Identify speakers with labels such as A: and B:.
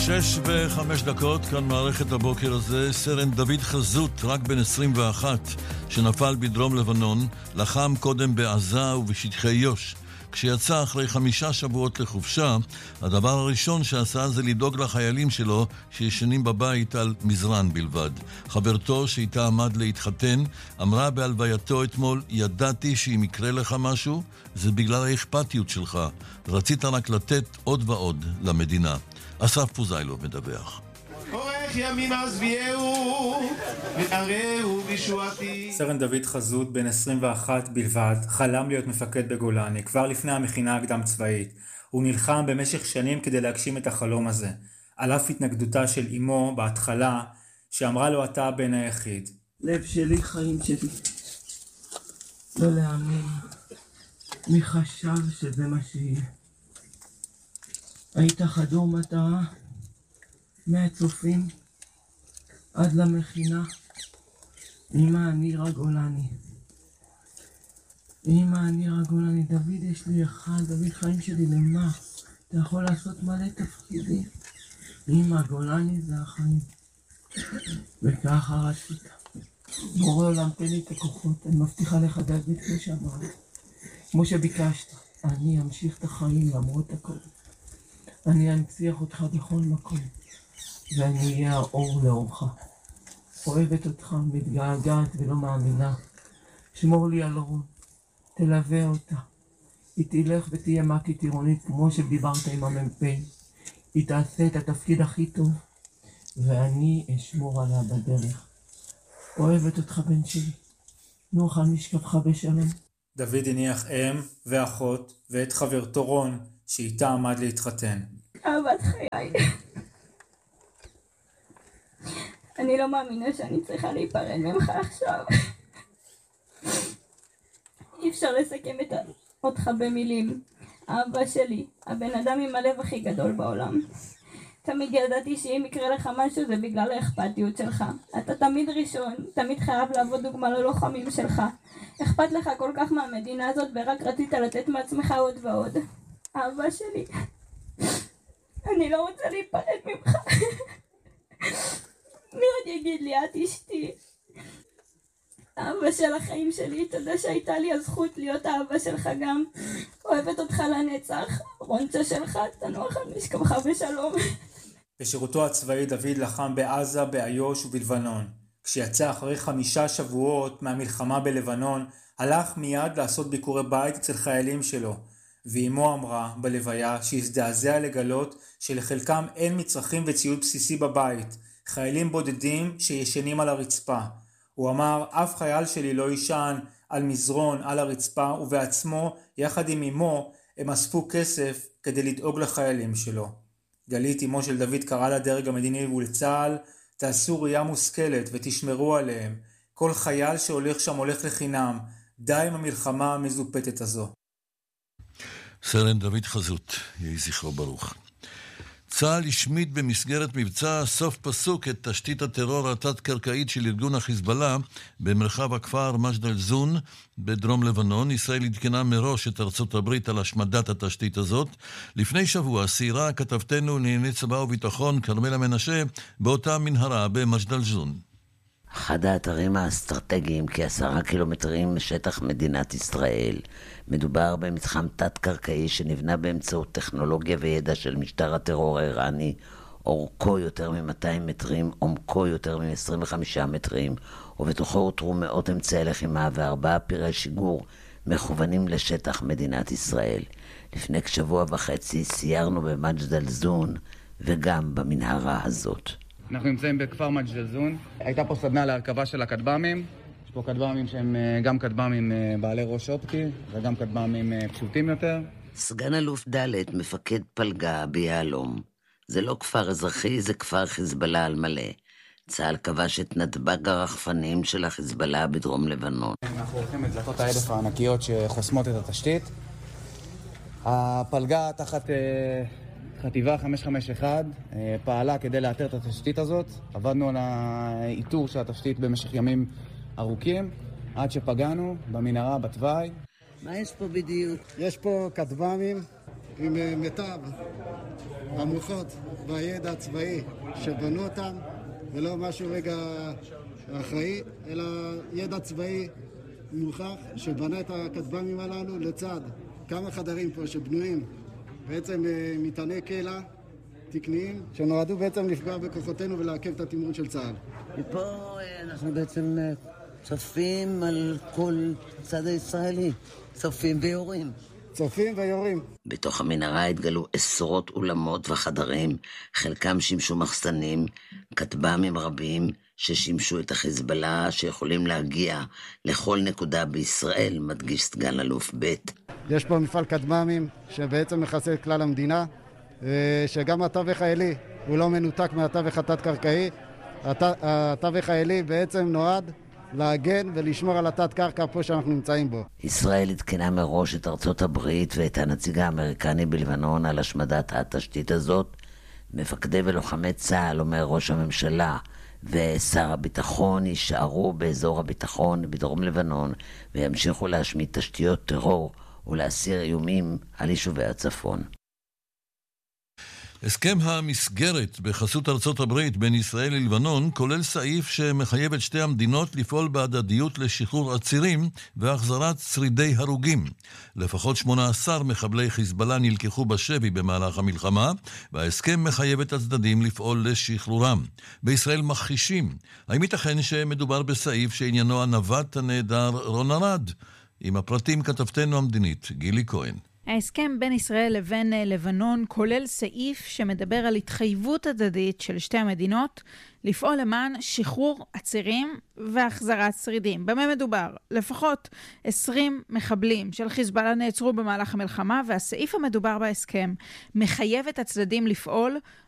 A: 6:05, כאן מערכת הבוקר הזה. סרן דוד חזות, רק בן 21, שנפל בדרום לבנון, לחם קודם בעזה ובשטחי יו"ש. כשיצא אחרי 5 שבועות לחופשה, הדבר הראשון שעשה זה לדאוג לחיילים שלו שישנים בבית על מזרן בלבד. חברתו שאיתה עמד להתחתן אמרה בהלווייתו אתמול, ידעתי שאם יקרה לך משהו, זה בגלל האכפתיות שלך. רצית רק לתת עוד ועוד למדינה. אסף פוזיילוב מדווח.
B: אורך ימים עזביהו ונראהו בישועתי.
C: סרן דוד חזות, בן 21 בלבד, חלם להיות מפקד בגולני כבר לפני המכינה הקדם צבאית. הוא נלחם במשך שנים כדי להגשים את החלום הזה, על אף התנגדותה של אמו בהתחלה, שאמרה לו אתה הבן היחיד.
D: לב שלי, חיים שלי, לא להאמין. מי חשב שזה מה שיהיה? היית חדור מטרה מהצופים עד למכינה. אמא, אני רגולני. אמא, אני רגולני. דוד, יש לי אחד. דוד, חיים שלי, למה? אתה יכול לעשות מלא תפקידים. אמא, גולני זה החיים. וככה רצית. בורא עולם, תן לי את הכוחות. אני מבטיחה לך, דוד, כמו שאמרת. כמו שביקשת. אני אמשיך את החיים למרות הכל. אני אנציח אותך בכל מקום. ואני אהיה האור לאורך. אוהבת אותך, מתגעגעת ולא מאמינה. שמור לי על רון, תלווה אותה. היא תלך ותהיה מקית עירונית כמו שדיברת עם המ"פ. היא תעשה את התפקיד הכי טוב, ואני אשמור עליה בדרך. אוהבת אותך בן שלי. נוח על משכבך בשלום.
C: דוד הניח אם ואחות ואת חברתו רון שאיתה עמד להתחתן.
E: אהבת חיי. אני לא מאמינה שאני צריכה להיפרד ממך עכשיו. אי אפשר לסכם אותך במילים. האהבה שלי, הבן אדם עם הלב הכי גדול בעולם. תמיד ידעתי שאם יקרה לך משהו זה בגלל האכפתיות שלך. אתה תמיד ראשון, תמיד חייב לעבוד דוגמה ללוחמים שלך. אכפת לך כל כך מהמדינה הזאת ורק רצית לתת מעצמך עוד ועוד. אהבה שלי, אני לא רוצה להיפרד ממך. מי עוד יגיד לי, את אשתי? האהבה של החיים שלי, תדע שהייתה לי הזכות להיות האהבה שלך גם. אוהבת אותך לנצח, רונצ'ה שלך, תנוח על משכבך בשלום.
C: בשירותו הצבאי דוד לחם בעזה, באיו"ש ובלבנון. כשיצא אחרי 5 שבועות מהמלחמה בלבנון, הלך מיד לעשות ביקורי בית אצל חיילים שלו. ואימו אמרה בלוויה שהזדעזע לגלות שלחלקם אין מצרכים וציוד בסיסי בבית. חיילים בודדים שישנים על הרצפה. הוא אמר, אף חייל שלי לא ישן על מזרון, על הרצפה, ובעצמו, יחד עם אמו, הם אספו כסף כדי לדאוג לחיילים שלו. גלית, אמו של דוד, קרא לדרג המדיני ולצה"ל, תעשו ראייה מושכלת ותשמרו עליהם. כל חייל שהולך שם הולך לחינם. די עם המלחמה המזופתת הזו.
A: סרן דוד חזות, יהי זכרו ברוך. צה"ל השמיד במסגרת מבצע סוף פסוק את תשתית הטרור התת-קרקעית של ארגון החיזבאללה במרחב הכפר מג'ד אל-זון בדרום לבנון. ישראל עדכנה מראש את ארצות הברית על השמדת התשתית הזאת. לפני שבוע סיירה כתבתנו לענייני צבא וביטחון כרמלה מנשה באותה מנהרה במג'ד אל-זון.
F: אחד האתרים האסטרטגיים כ10 קילומטרים משטח מדינת ישראל. מדובר במתחם תת-קרקעי שנבנה באמצעות טכנולוגיה וידע של משטר הטרור האיראני. אורכו יותר מ-200 מטרים, עומקו יותר מ-25 מטרים, ובתוכו הותרו מאות אמצעי לחימה ו4 פירי שיגור מכוונים לשטח מדינת ישראל. לפני כשבוע וחצי סיירנו במג'ד אל-זון וגם במנהרה הזאת.
G: אנחנו נמצאים בכפר מג'ד אל-זון. הייתה פה סדנה להרכבה של הכטב"מים. יש פה כטב"מים שהם גם כטב"מים בעלי ראש אופטי וגם כטב"מים פשוטים יותר.
F: סגן אלוף ד' מפקד פלגה ביהלום. זה לא כפר אזרחי, זה כפר חיזבאללה על מלא. צה"ל כבש את נתב"ג הרחפנים של החיזבאללה בדרום לבנון.
G: אנחנו הולכים את דלתות ההדף הענקיות שחוסמות את התשתית. הפלגה תחת חטיבה 551 פעלה כדי לאתר את התשתית הזאת. עבדנו על האיתור של התשתית במשך ימים ארוכים, עד שפגענו במנהרה בתוואי.
F: מה יש פה בדיוק?
H: יש פה כטב"מים עם מיטב. המוחות והידע הצבאי שבנו אותם, ולא משהו רגע אחראי, אלא ידע צבאי מוכח שבנה את הכטב"מים הללו לצד כמה חדרים פה שבנויים בעצם מטעני קלע תקניים שנועדו בעצם לפגוע בכוחותינו ולעכב את התמרון של צה"ל.
I: ופה אנחנו בעצם צופים על כל צד הישראלי, צופים ויורים.
H: צופים ויורים.
F: בתוך המנהרה התגלו עשרות אולמות וחדרים, חלקם שימשו מחסנים, כטב"מים רבים ששימשו את החיזבאללה שיכולים להגיע לכל נקודה בישראל, מדגיש סגן אלוף ב'.
H: יש פה מפעל כטב"מים שבעצם מכסה את כלל המדינה, שגם התווך העילי הוא לא מנותק מהתווך התת-קרקעי. התווך העילי בעצם נועד להגן ולשמור על התת-קרקע פה שאנחנו נמצאים בו.
F: ישראל התקנה מראש את ארצות הברית ואת הנציג האמריקני בלבנון על השמדת התשתית הזאת. מפקדי ולוחמי צה"ל, אומר ראש הממשלה, ושר הביטחון יישארו באזור הביטחון בדרום לבנון וימשיכו להשמיד תשתיות טרור ולהסיר איומים על יישובי הצפון.
A: הסכם המסגרת בחסות ארצות הברית בין ישראל ללבנון כולל סעיף שמחייב את שתי המדינות לפעול בהדדיות לשחרור עצירים והחזרת שרידי הרוגים. לפחות 18 מחבלי חיזבאללה נלקחו בשבי במהלך המלחמה, וההסכם מחייב את הצדדים לפעול לשחרורם. בישראל מכחישים. האם ייתכן שמדובר בסעיף שעניינו הנווט הנהדר רון ארד? עם הפרטים כתבתנו המדינית גילי כהן.
J: ההסכם בין ישראל לבין לבנון כולל סעיף שמדבר על התחייבות הדדית של שתי המדינות לפעול למען שחרור עצירים והחזרת שרידים. במה מדובר? לפחות 20 מחבלים של חיזבאללה נעצרו במהלך המלחמה, והסעיף המדובר בהסכם מחייב את הצדדים לפעול